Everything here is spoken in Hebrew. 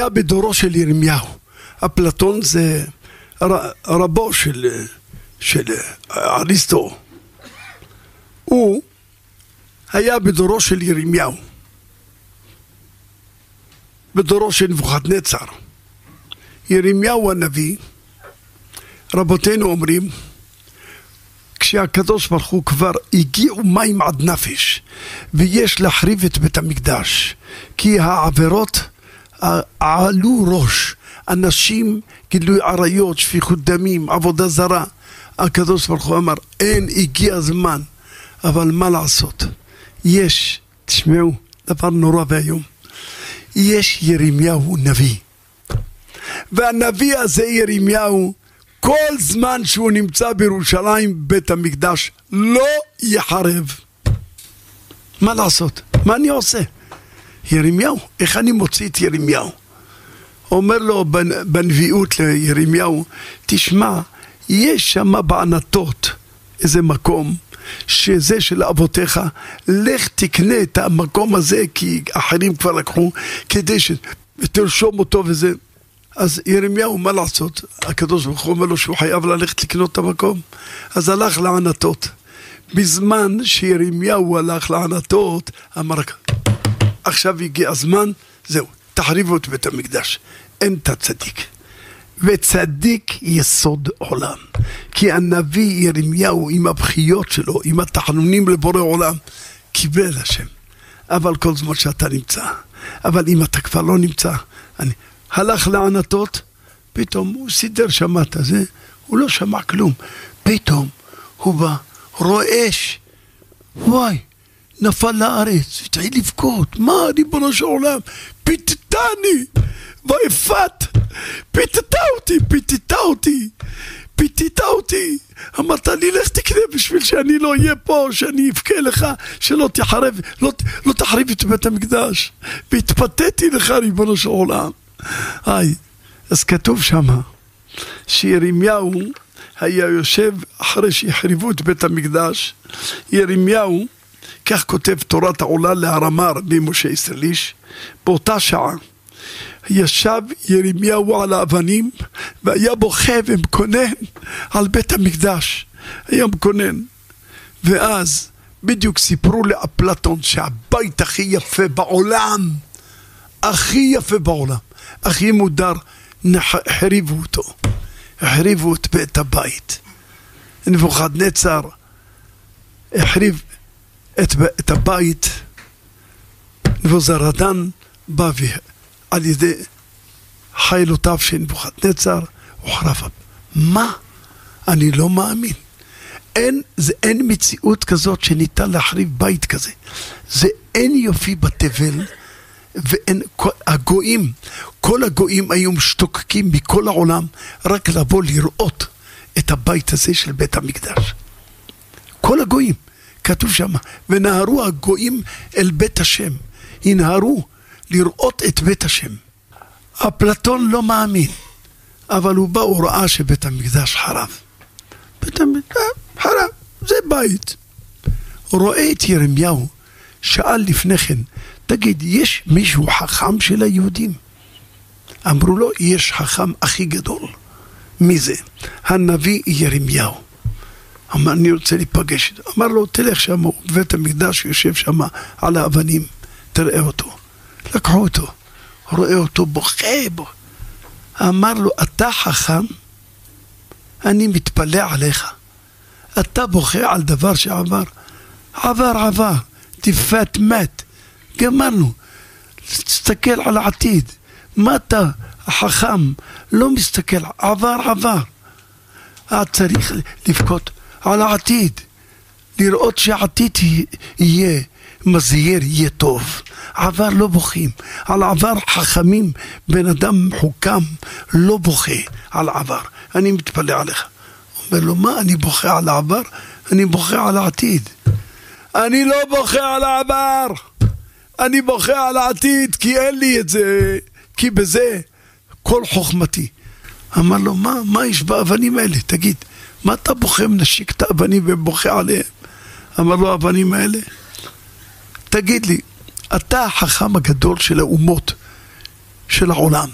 היה בדורו של ירמיהו. אפלטון זה רבו של אריסטו. הוא היה בדורו של ירמיהו, בדורו של נבוכדנצר. ירמיהו הנביא, רבותינו אומרים, כשהקדוש ברוך הוא כבר הגיעו מים עד נפש ויש להחריב את בית המקדש, כי העבירות עלו ראש, אנשים גילוי עריות, שפיכות דמים, עבודה זרה. הקדוש ברוך הוא אמר, אין, הגיע הזמן. אבל מה לעשות? יש, תשמעו, דבר נורא והיום, יש ירמיהו נביא, והנביא הזה ירמיהו, כל זמן שהוא נמצא בירושלים בית המקדש לא יחרב. מה לעשות? מה אני עושה? ירמיהו, איך אני מוציא את ירמיהו? אומר לו בנביאות לירמיהו, תשמע, יש שם בענתות איזה מקום שזה של אבותיך, לך תקנה את המקום הזה, כי אחרים כבר לקחו, כדי שתרשום אותו וזה. אז ירמיהו, מה לעשות? הקדוש ברוך הוא אומר לו שהוא חייב ללכת לקנות את המקום. אז הלך לענתות. בזמן שירמיהו הלך לענתות, אמר, עכשיו הגיע הזמן, זהו, תחריבו את בית המקדש. אין את הצדיק. וצדיק יסוד עולם. כי הנביא ירמיהו עם הבחיות שלו, עם התחנונים לבורא עולם, קיבל השם. אבל כל זמן שאתה נמצא, אבל אם אתה כבר לא נמצא, הלך לענתות, פתאום הוא סידר שמעת זה, הוא לא שמע כלום. פתאום הוא בא, רועש, וואי, נפל לארץ, התחיל לבכות, מה ריבונו של עולם, פיתתני, ויפת, פיתתה אותי, אמרת לי, לך תקנה בשביל שאני לא אהיה פה, שאני אבכה לך, שלא תחרב, לא תחריב את בית המקדש, והתפתיתי לך ריבונו של עולם. אז כתוב שמה שירמיהו היה יושב אחרי שהחריבו את בית המקדש. ירמיהו, כך כותב תורת העולה להרמ"ר במשה ישראליש, באותה שעה ישב ירמיהו על האבנים והיה בוכה ומקונן על בית המקדש, היה מקונן. ואז בדיוק סיפרו לאפלטון שהבית הכי יפה בעולם, הכי יפה בעולם, הכי מודר, החריבו אותו, החריבו את בית הבית. נבוכדנצר החריב את הבית, נבוזראדן בא על ידי חיילותיו של נבוכדנצר וחרב. מה? אני לא מאמין. אין מציאות כזאת שניתן להחריב בית כזה. זה אין יופי בתבל, ואין הגויים, כל הגויים היו משתוקקים מכל העולם רק לבוא לראות את הבית הזה של בית המקדש. כל הגויים, כתוב שם, ונהרו הגויים אל בית השם, ינהרו לראות את בית השם. אפלטון לא מאמין, אבל הוא בא, הוא ראה שבית המקדש חרב. בית המקדש חרב, זה בית. הוא רואה את ירמיהו, שאל לפני כן, תגיד, יש מישהו חכם של היהודים? אמרו לו, יש חכם הכי גדול. מי זה? הנביא ירמיהו. אמר, אני רוצה להיפגש. אמר לו, תלך שם, בית המקדש יושב שם על האבנים, תראה אותו. לקחו אותו, רואה אותו בוכה בו. אמר לו, אתה חכם? אני מתפלא עליך. אתה בוכה על דבר שעבר. עבר, תפת מת. גמרנו, תסתכל על העתיד. מה אתה, החכם, לא מסתכל, עבר. צריך לבכות על העתיד, לראות שהעתיד יהיה מזהיר, יהיה טוב. עבר לא בוכים, על עבר חכמים, בן אדם מחוכם לא בוכה על עבר. אני מתפלא עליך. אומר לו, מה, אני בוכה על העבר? אני בוכה על העתיד. אני לא בוכה על העבר, אני בוכה על העתיד, כי אין לי את זה, כי בזה כל חוכמתי. אמר לו, מה יש באבנים האלה? תגיד, מה אתה בוכה, מנשיק את האבנים ובוכה עליהם? אמר לו, האבנים האלה? תגיד לי, אתה החכם הגדול של האומות, של העולם,